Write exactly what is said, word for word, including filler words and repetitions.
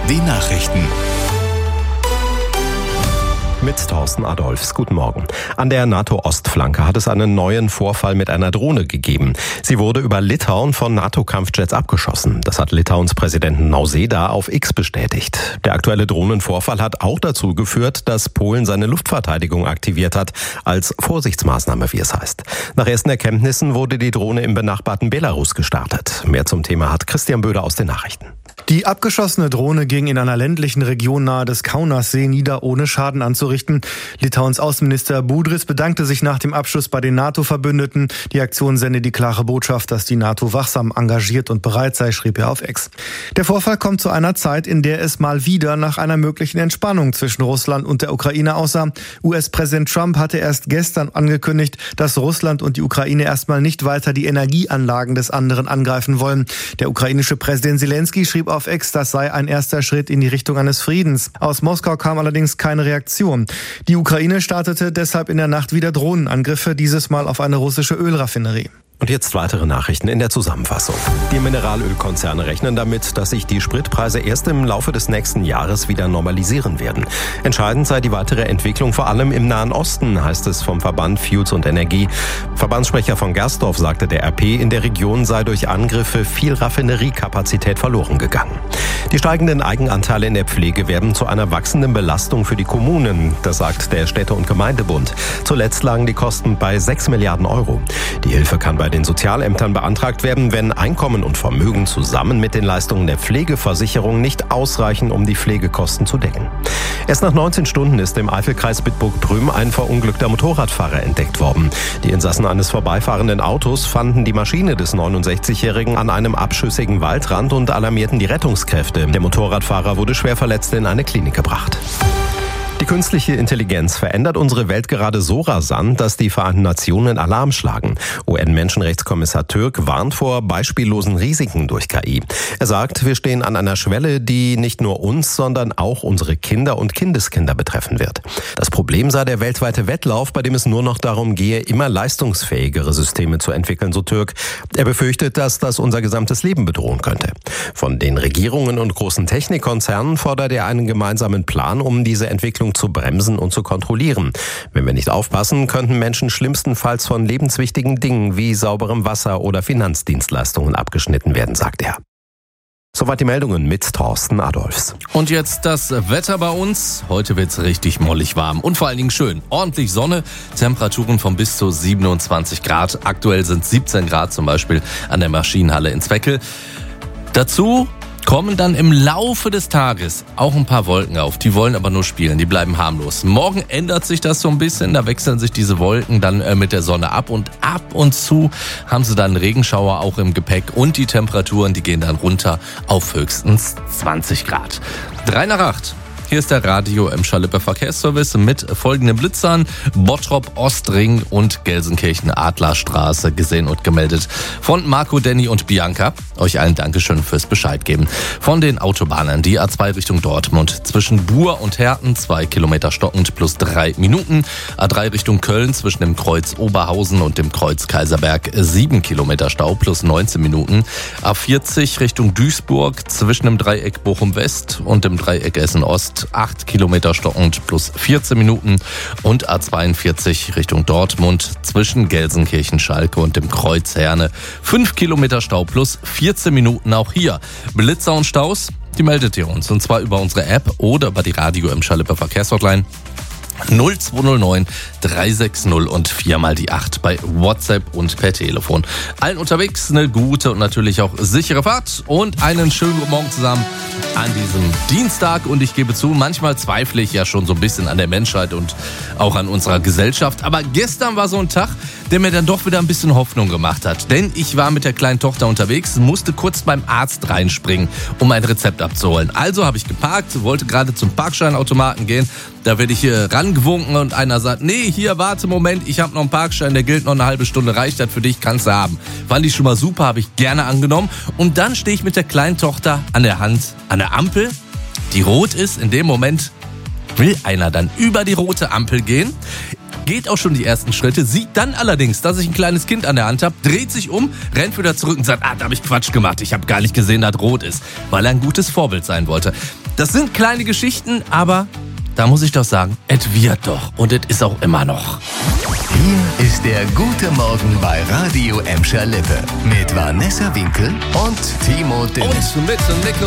Die Nachrichten. Mit Thorsten Adolphs. Guten Morgen. An der NATO-Ostflanke hat es einen neuen Vorfall mit einer Drohne gegeben. Sie wurde über Litauen von NATO-Kampfjets abgeschossen. Das hat Litauens Präsidenten Nausėda auf X bestätigt. Der aktuelle Drohnenvorfall hat auch dazu geführt, dass Polen seine Luftverteidigung aktiviert hat, als Vorsichtsmaßnahme, wie es heißt. Nach ersten Erkenntnissen wurde die Drohne im benachbarten Belarus gestartet. Mehr zum Thema hat Christian Böder aus den Nachrichten. Die abgeschossene Drohne ging in einer ländlichen Region nahe des Kaunassee nieder, ohne Schaden anzurichten. Litauens Außenminister Budris bedankte sich nach dem Abschuss bei den NATO-Verbündeten. Die Aktion sende die klare Botschaft, dass die NATO wachsam, engagiert und bereit sei, schrieb er auf X. Der Vorfall kommt zu einer Zeit, in der es mal wieder nach einer möglichen Entspannung zwischen Russland und der Ukraine aussah. U S-Präsident Trump hatte erst gestern angekündigt, dass Russland und die Ukraine erstmal nicht weiter die Energieanlagen des anderen angreifen wollen. Der ukrainische Präsident Zelensky schrieb auf X, das sei ein erster Schritt in die Richtung eines Friedens. Aus Moskau kam allerdings keine Reaktion. Die Ukraine startete deshalb in der Nacht wieder Drohnenangriffe, dieses Mal auf eine russische Ölraffinerie. Und jetzt weitere Nachrichten in der Zusammenfassung. Die Mineralölkonzerne rechnen damit, dass sich die Spritpreise erst im Laufe des nächsten Jahres wieder normalisieren werden. Entscheidend sei die weitere Entwicklung vor allem im Nahen Osten, heißt es vom Verband Fuels und Energie. Verbandssprecher von Gersdorf sagte der R P, in der Region sei durch Angriffe viel Raffineriekapazität verloren gegangen. Die steigenden Eigenanteile in der Pflege werden zu einer wachsenden Belastung für die Kommunen, das sagt der Städte- und Gemeindebund. Zuletzt lagen die Kosten bei sechs Milliarden Euro. Die Hilfe kann bei den Sozialämtern beantragt werden, wenn Einkommen und Vermögen zusammen mit den Leistungen der Pflegeversicherung nicht ausreichen, um die Pflegekosten zu decken. Erst nach neunzehn Stunden ist im Eifelkreis Bitburg-Prüm ein verunglückter Motorradfahrer entdeckt worden. Die Insassen eines vorbeifahrenden Autos fanden die Maschine des neunundsechzigjährigen an einem abschüssigen Waldrand und alarmierten die Rettungskräfte. Der Motorradfahrer wurde schwer verletzt in eine Klinik gebracht. Die künstliche Intelligenz verändert unsere Welt gerade so rasant, dass die Vereinten Nationen Alarm schlagen. U N-Menschenrechtskommissar Türk warnt vor beispiellosen Risiken durch K I. Er sagt, wir stehen an einer Schwelle, die nicht nur uns, sondern auch unsere Kinder und Kindeskinder betreffen wird. Das Problem sei der weltweite Wettlauf, bei dem es nur noch darum gehe, immer leistungsfähigere Systeme zu entwickeln, so Türk. Er befürchtet, dass das unser gesamtes Leben bedrohen könnte. Von den Regierungen und großen Technikkonzernen fordert er einen gemeinsamen Plan, um diese Entwicklung zu bremsen und zu kontrollieren. Wenn wir nicht aufpassen, könnten Menschen schlimmstenfalls von lebenswichtigen Dingen wie sauberem Wasser oder Finanzdienstleistungen abgeschnitten werden, sagt er. Soweit die Meldungen mit Thorsten Adolphs. Und jetzt das Wetter bei uns. Heute wird's richtig mollig warm und vor allen Dingen schön. Ordentlich Sonne, Temperaturen von bis zu siebenundzwanzig Grad. Aktuell sind siebzehn Grad zum Beispiel an der Maschinenhalle in Zweckel. Dazu kommen dann im Laufe des Tages auch ein paar Wolken auf. Die wollen aber nur spielen, die bleiben harmlos. Morgen ändert sich das so ein bisschen, da wechseln sich diese Wolken dann äh, mit der Sonne ab und ab und zu haben sie dann einen Regenschauer auch im Gepäck und die Temperaturen, die gehen dann runter auf höchstens zwanzig Grad. Drei nach acht. Hier ist der Radio Emscher Lippe Verkehrsservice mit folgenden Blitzern. Bottrop, Ostring und Gelsenkirchen Adlerstraße gesehen und gemeldet. Von Marco, Danny und Bianca. Euch allen Dankeschön fürs Bescheid geben. Von den Autobahnen die A zwei Richtung Dortmund. Zwischen Buhr und Herten zwei Kilometer stockend plus drei Minuten. A drei Richtung Köln zwischen dem Kreuz Oberhausen und dem Kreuz Kaiserberg sieben Kilometer Stau plus neunzehn Minuten. A vierzig Richtung Duisburg zwischen dem Dreieck Bochum West und dem Dreieck Essen Ost acht Kilometer stockend plus vierzehn Minuten und A zweiundvierzig Richtung Dortmund zwischen Gelsenkirchen Schalke und dem Kreuz Herne fünf Kilometer Stau plus vierzehn Minuten. Auch hier Blitzer und Staus, die meldet ihr uns und zwar über unsere App oder über die Radio Emscher Lippe Verkehrshotline null zwei null neun drei sechs null und viermal die acht bei WhatsApp und per Telefon. Allen unterwegs eine gute und natürlich auch sichere Fahrt und einen schönen guten Morgen zusammen an diesem Dienstag. Und ich gebe zu, manchmal zweifle ich ja schon so ein bisschen an der Menschheit und auch an unserer Gesellschaft. Aber gestern war so ein Tag, der mir dann doch wieder ein bisschen Hoffnung gemacht hat. Denn ich war mit der kleinen Tochter unterwegs, musste kurz beim Arzt reinspringen, um ein Rezept abzuholen. Also habe ich geparkt, wollte gerade zum Parkscheinautomaten gehen. Da werde ich hier rangewunken und einer sagt, nee, hier, warte, Moment, ich habe noch einen Parkschein, der gilt noch eine halbe Stunde, reicht das für dich, kannst du haben. Fand ich schon mal super, habe ich gerne angenommen. Und dann stehe ich mit der kleinen Tochter an der Hand an der Ampel, die rot ist. In dem Moment will einer dann über die rote Ampel gehen. geht auch schon die ersten Schritte, sieht dann allerdings, dass ich ein kleines Kind an der Hand habe, dreht sich um, rennt wieder zurück und sagt, ah, da habe ich Quatsch gemacht, ich habe gar nicht gesehen, dass rot ist, weil er ein gutes Vorbild sein wollte. Das sind kleine Geschichten, aber da muss ich doch sagen, es wird doch und es ist auch immer noch. Hier ist der Gute Morgen bei Radio Emscher Lippe mit Vanessa Winkel und Timo Dünnes. Und mit Nico